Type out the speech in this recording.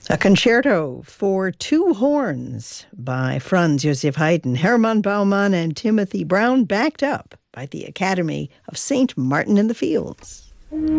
A concerto for two horns by Franz Joseph Haydn, Hermann Baumann, and Timothy Brown, backed up by the Academy of St. Martin in the Fields.